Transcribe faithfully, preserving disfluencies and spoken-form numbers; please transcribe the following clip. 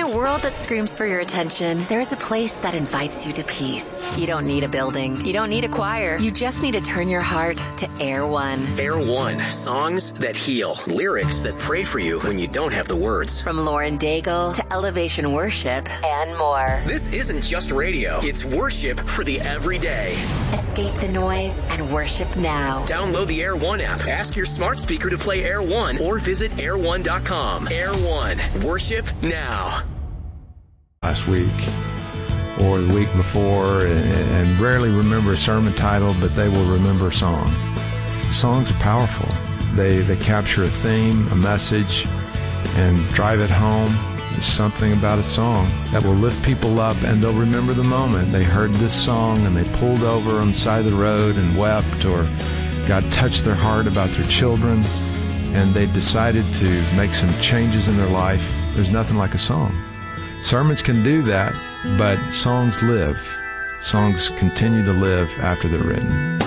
a world that screams for your attention, there is a place that invites you to peace. You don't need a building. You don't need a choir. You just need to turn your heart to Air One. Air One. Songs that heal. Lyrics that pray for you when you don't have the words. From Lauren Daigle to Elevation Worship and more. This isn't just radio. It's worship for the everyday. Escape the noise and worship now. Download the Air One app. Ask your smart speaker to play Air One or visit air one dot com. Air One. Worship now. Last week or the week before, and, and rarely remember a sermon title, but they will remember a song. Songs are powerful. They they capture a theme, a message, and drive it home. There's something about a song that will lift people up, and they'll remember the moment they heard this song and they pulled over on the side of the road and wept, or God touched their heart about their children, and they decided to make some changes in their life. There's nothing like a song. Sermons can do that, but songs live. Songs continue to live after they're written.